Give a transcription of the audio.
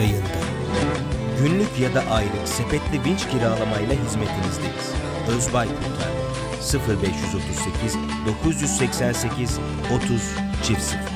yayında. Günlük ya da aylık sepetli vinç kiralamayla hizmetinizdeyiz. Özbay Kurtar 0538 988 30 0